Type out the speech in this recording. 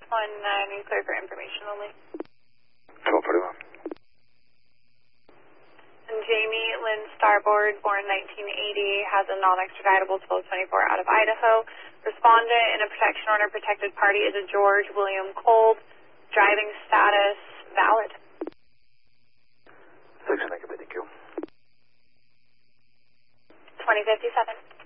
You clear for information only. 1241. And Jamie Lynn Starboard, born 1980, has a non-extraditable 1224 out of Idaho. Respondent in a protection order protected party is a George William Kolb. Driving status valid. 6 megabit EQ. 2057.